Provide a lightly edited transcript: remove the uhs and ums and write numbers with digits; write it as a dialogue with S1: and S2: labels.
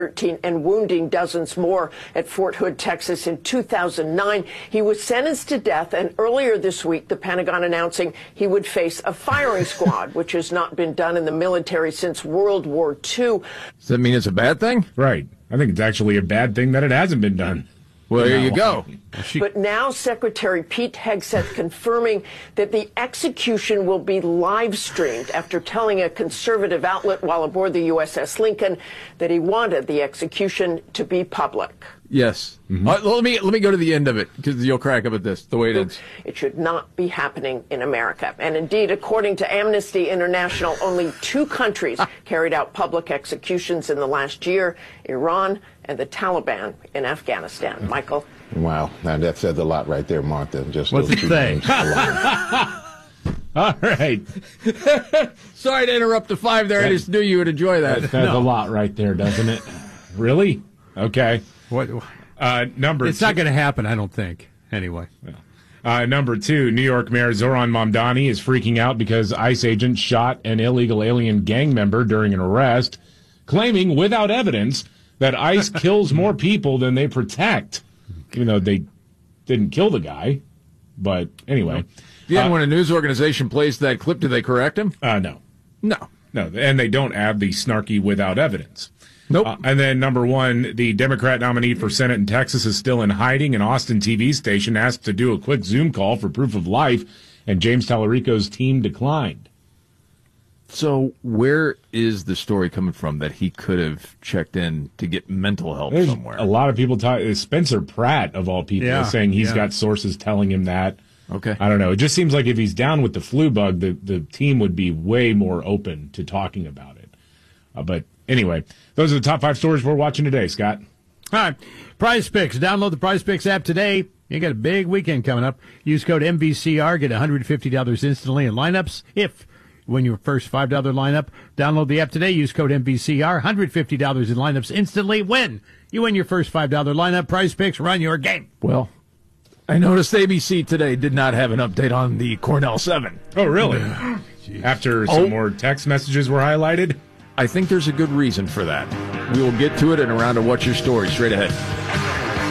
S1: 13 and wounding dozens more at Fort Hood, Texas in 2009. He was sentenced to death, and earlier this week, the Pentagon announcing he would face a firing squad, which has not been done in the military since World War II.
S2: Does that mean it's a bad thing?
S3: Right. I think it's actually a bad thing that it hasn't been done.
S2: Well, there you go.
S1: But now Secretary Pete Hegseth confirming that the execution will be live streamed after telling a conservative outlet while aboard the USS Lincoln that he wanted the execution to be public.
S2: Yes. Mm-hmm. Let me go to the end of it, because you'll crack up at this, the way it ends.
S1: It should not be happening in America. And indeed, according to Amnesty International, only 2 countries carried out public executions in the last year, Iran and the Taliban in Afghanistan. Michael?
S4: Wow. Now, that says a lot right there, Martha. Just
S5: what's it say?
S3: All right.
S2: Sorry to interrupt the 5 there. I just knew you would enjoy that.
S3: That says a lot right there, doesn't it? Really? Okay.
S5: What?
S3: Number
S5: It's not going to happen, I don't think. Anyway.
S3: Number 2, New York Mayor Zoran Mamdani is freaking out because ICE agents shot an illegal alien gang member during an arrest, claiming without evidence that ICE kills more people than they protect, even though they didn't kill the guy. But anyway.
S2: When a news organization plays that clip, do they correct him?
S3: No.
S2: No.
S3: And they don't add the snarky without evidence.
S2: Nope.
S3: And then number 1, the Democrat nominee for Senate in Texas is still in hiding. An Austin TV station asked to do a quick Zoom call for proof of life, and James Tallarico's team declined.
S2: So where is the story coming from that he could have checked in to get mental help
S3: There's
S2: somewhere?
S3: A lot of people talk. Spencer Pratt, of all people, is saying he's got sources telling him that.
S2: Okay.
S3: I don't know. It just seems like if he's down with the flu bug, the team would be way more open to talking about it. But anyway, those are the top 5 stories we're watching today, Scott.
S5: All right. Prize Picks. Download the Prize Picks app today. You got a big weekend coming up. Use code MVCR. Get $150 instantly in lineups if win your first $5 lineup. Download the app today. Use code MVCR. $150 in lineups instantly. Win. You win your first $5 lineup. Prize Picks. Run your game.
S2: Well, I noticed ABC today did not have an update on the Cornell 7.
S3: Oh, really? After some more text messages were highlighted?
S2: I think there's a good reason for that. We will get to it in a round of What's Your Story straight ahead.